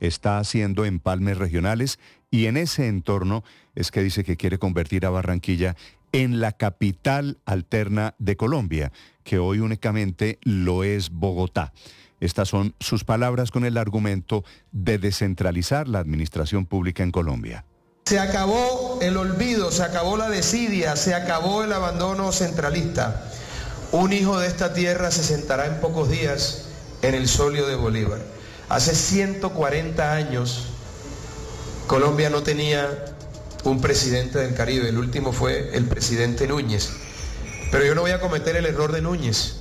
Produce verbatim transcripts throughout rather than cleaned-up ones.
está haciendo empalmes regionales y en ese entorno es que dice que quiere convertir a Barranquilla en la capital alterna de Colombia, que hoy únicamente lo es Bogotá. Estas son sus palabras con el argumento de descentralizar la administración pública en Colombia. Se acabó el olvido, se acabó la desidia, se acabó el abandono centralista. Un hijo de esta tierra se sentará en pocos días en el solio de Bolívar. Hace ciento cuarenta años, Colombia no tenía un presidente del Caribe, el último fue el presidente Núñez. Pero yo no voy a cometer el error de Núñez.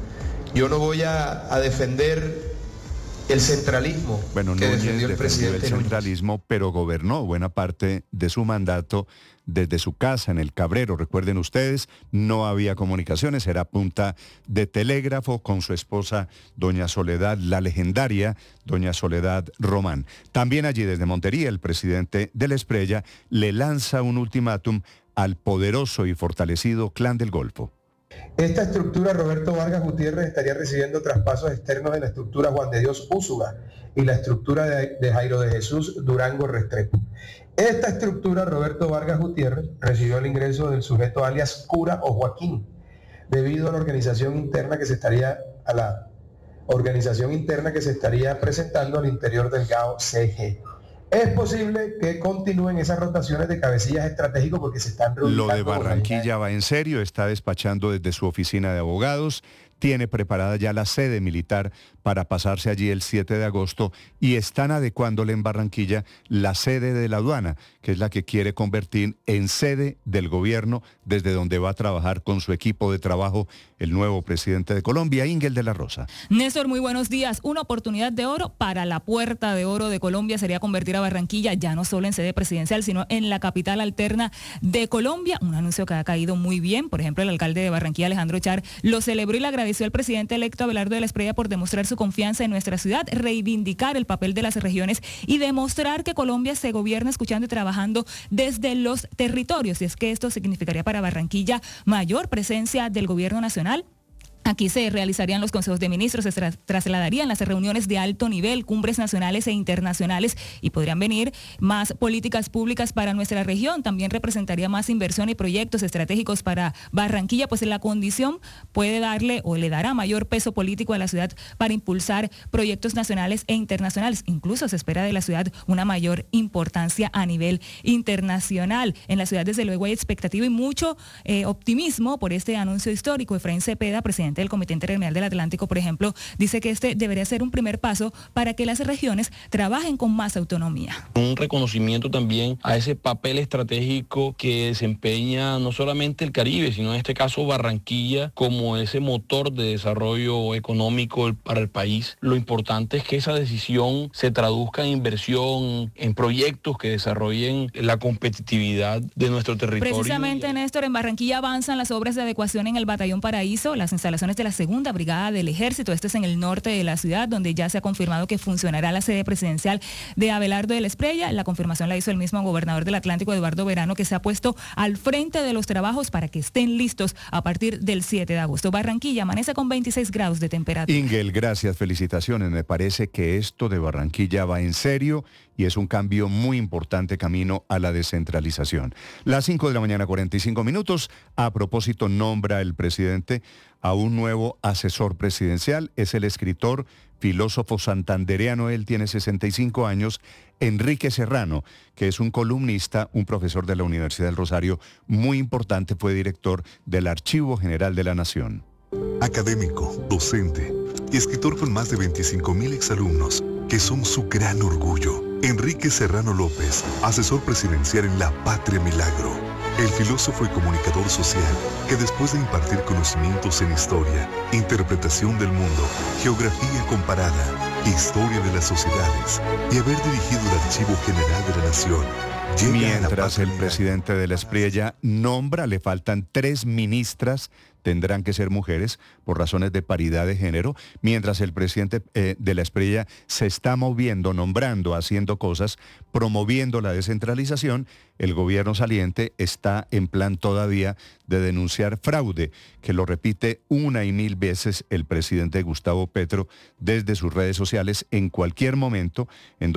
Yo no voy a, a defender el centralismo bueno, que Núñez defendió el presidente el centralismo, Núñez. Pero gobernó buena parte de su mandato desde su casa en el Cabrero. Recuerden ustedes, no había comunicaciones, era punta de telégrafo con su esposa, doña Soledad, la legendaria doña Soledad Román. También allí desde Montería, el presidente de la Espriella le lanza un ultimátum al poderoso y fortalecido Clan del Golfo. Esta estructura, Roberto Vargas Gutiérrez, estaría recibiendo traspasos externos de la estructura Juan de Dios Úsuga y la estructura de, de Jairo de Jesús Durango Restrepo. Esta estructura, Roberto Vargas Gutiérrez, recibió el ingreso del sujeto alias Cura o Joaquín, debido a la organización interna que se estaría, a la organización interna que se estaría presentando al interior del G A O C G. Es posible que continúen esas rotaciones de cabecillas estratégicos porque se están reubicando. Lo de Barranquilla va en serio, está despachando desde su oficina de abogados, tiene preparada ya la sede militar para pasarse allí el siete de agosto y están adecuándole en Barranquilla la sede de la aduana, que es la que quiere convertir en sede del gobierno desde donde va a trabajar con su equipo de trabajo el nuevo presidente de Colombia, Ingel de la Rosa. Néstor, muy buenos días. Una oportunidad de oro para la Puerta de Oro de Colombia sería convertir a Barranquilla ya no solo en sede presidencial, sino en la capital alterna de Colombia. Un anuncio que ha caído muy bien. Por ejemplo, el alcalde de Barranquilla, Alejandro Char, lo celebró y le agradeció al presidente electo Abelardo de la Espriella por demostrar su confianza en nuestra ciudad, reivindicar el papel de las regiones y demostrar que Colombia se gobierna escuchando y trabajando desde los territorios. Y es que esto significaría para Barranquilla mayor presencia del gobierno nacional. Aquí se realizarían los consejos de ministros, se tra- trasladarían las reuniones de alto nivel, cumbres nacionales e internacionales y podrían venir más políticas públicas para nuestra región. También representaría más inversión y proyectos estratégicos para Barranquilla, pues la condición puede darle o le dará mayor peso político a la ciudad para impulsar proyectos nacionales e internacionales. Incluso se espera de la ciudad una mayor importancia a nivel internacional. En la ciudad, desde luego, hay expectativa y mucho eh, optimismo por este anuncio histórico. Efraín Cepeda, presidente del Comité Intergremial del Atlántico, por ejemplo, dice que este debería ser un primer paso para que las regiones trabajen con más autonomía. Un reconocimiento también a ese papel estratégico que desempeña no solamente el Caribe, sino en este caso Barranquilla como ese motor de desarrollo económico para el país. Lo importante es que esa decisión se traduzca en inversión, en proyectos que desarrollen la competitividad de nuestro territorio. Precisamente, Néstor, en Barranquilla avanzan las obras de adecuación en el Batallón Paraíso, las instalaciones de la segunda brigada del ejército. Esto es en el norte de la ciudad, donde ya se ha confirmado que funcionará la sede presidencial de Abelardo de la Espriella. La confirmación la hizo el mismo gobernador del Atlántico, Eduardo Verano, que se ha puesto al frente de los trabajos para que estén listos a partir del siete de agosto. Barranquilla amanece con veintiséis grados de temperatura. Ingel, gracias, felicitaciones. Me parece que esto de Barranquilla va en serio y es un cambio muy importante camino a la descentralización. Las cinco de la mañana, cuarenta y cinco minutos. A propósito, nombra el presidente a un nuevo asesor presidencial. Es el escritor, filósofo santandereano, él tiene sesenta y cinco años, Enrique Serrano, que es un columnista, un profesor de la Universidad del Rosario, muy importante, fue director del Archivo General de la Nación. Académico, docente y escritor con más de veinticinco mil exalumnos, que son su gran orgullo. Enrique Serrano López, asesor presidencial en La Patria Milagro. El filósofo y comunicador social que después de impartir conocimientos en historia, interpretación del mundo, geografía comparada, historia de las sociedades y haber dirigido el Archivo General de la Nación, mientras el presidente de la Espriella nombra, le faltan tres ministras, tendrán que ser mujeres por razones de paridad de género, mientras el presidente eh, de la Espriella se está moviendo, nombrando, haciendo cosas, promoviendo la descentralización. El gobierno saliente está en plan todavía de denunciar fraude, que lo repite una y mil veces el presidente Gustavo Petro desde sus redes sociales en cualquier momento en